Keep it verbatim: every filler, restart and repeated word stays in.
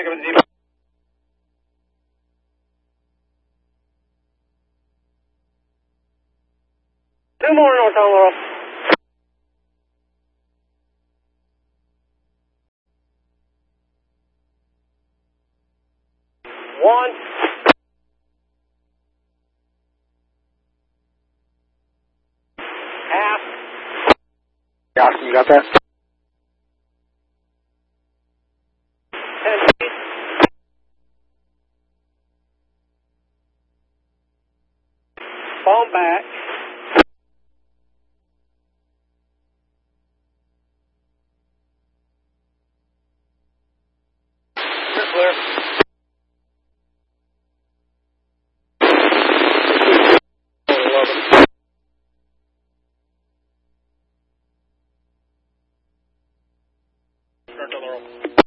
negative zero. Two more north on Laurel. One. Half. Austin, you got that? Ten feet. Fall back. Clear, clear. Start to Laurel.